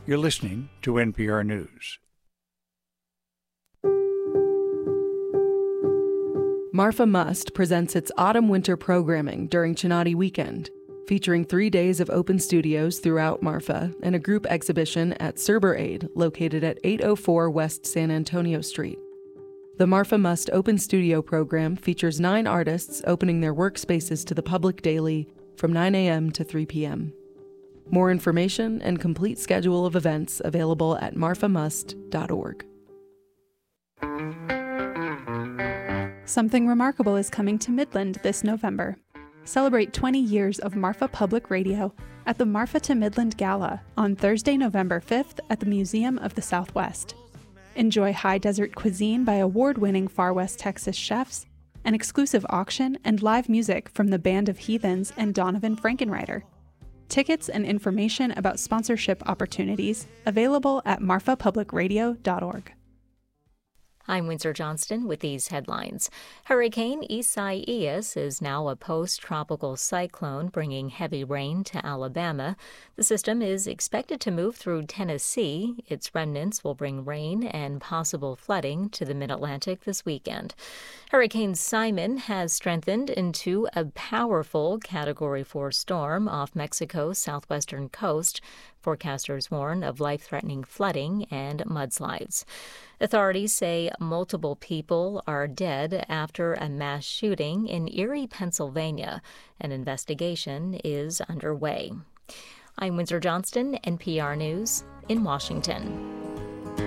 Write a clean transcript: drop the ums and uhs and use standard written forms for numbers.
You're listening to NPR News. Marfa Must presents its autumn-winter programming during Chinati Weekend, featuring 3 days of open studios throughout Marfa and a group exhibition at Serber Aid, located at 804 West San Antonio Street. The Marfa Must Open Studio program features 9 artists opening their workspaces to the public daily from 9 a.m. to 3 p.m. More information and complete schedule of events available at marfamust.org. Something Remarkable is coming to Midland this November. Celebrate 20 years of Marfa Public Radio at the Marfa to Midland Gala on Thursday, November 5th at the Museum of the Southwest. Enjoy high desert cuisine by award-winning Far West Texas chefs, an exclusive auction, and live music from the Band of Heathens and Donovan Frankenreiter. Tickets and information about sponsorship opportunities available at marfapublicradio.org. I'm Windsor Johnston with these headlines. Hurricane Isaias is now a post-tropical cyclone bringing heavy rain to Alabama. The system is expected to move through Tennessee. Its remnants will bring rain and possible flooding to the mid-Atlantic this weekend. Hurricane Simon has strengthened into a powerful Category 4 storm off Mexico's southwestern coast. Forecasters warn of life-threatening flooding and mudslides. Authorities say multiple people are dead after a mass shooting in Erie, Pennsylvania. An investigation is underway. I'm Windsor Johnston, NPR News in Washington.